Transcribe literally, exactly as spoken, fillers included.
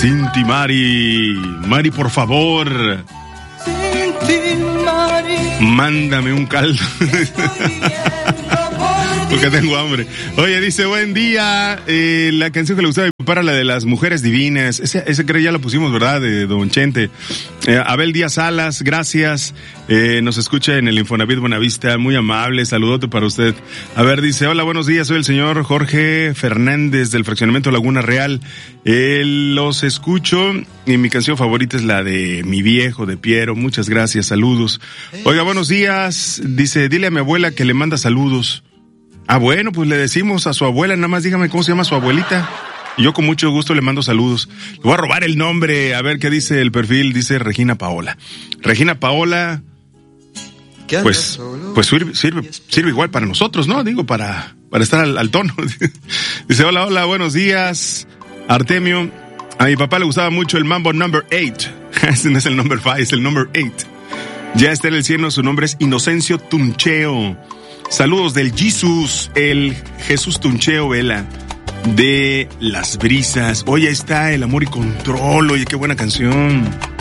Cinti Mari. Mari, por favor. Cinti Mari. Mándame un caldo. Porque tengo hambre. Oye, dice, buen día. Eh, la canción que le gustaba para la de las mujeres divinas. Ese, ese creo ya lo pusimos, ¿verdad? De Don Chente. Eh, Abel Díaz Salas, gracias. Eh, nos escucha en el Infonavit Buenavista. Muy amable. Saludote para usted. A ver, dice, hola, buenos días. Soy el señor Jorge Fernández del fraccionamiento Laguna Real. Eh, los escucho y mi canción favorita es la de Mi Viejo de Piero. Muchas gracias. Saludos. Oiga, buenos días. Dice, dile a mi abuela que le manda saludos. Ah, bueno, pues le decimos a su abuela, nada más dígame cómo se llama su abuelita. Y yo con mucho gusto le mando saludos. Le voy a robar el nombre, a ver qué dice el perfil, dice Regina Paola. Regina Paola, pues, pues sirve, sirve, sirve igual para nosotros, ¿no? Digo, para, para estar al, al tono. Dice, hola, hola, buenos días, Artemio. A mi papá le gustaba mucho el Mambo Number eight. Ese no es el number five, es el number eight. Ya está en el cielo, su nombre es Inocencio Tuncheo. Saludos del Jesús, el Jesús Tuncheo Vela, de Las Brisas. Oye, ahí está El Amor y Control. Oye, qué buena canción.